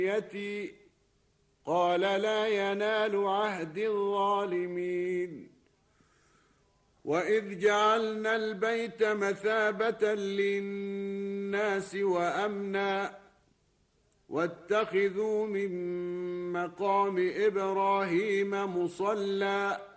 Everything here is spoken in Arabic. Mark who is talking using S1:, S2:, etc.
S1: قال لا ينال عهد الظالمين. وإذ جعلنا البيت مثابة للناس وأمنا واتخذوا من مقام إبراهيم مصلى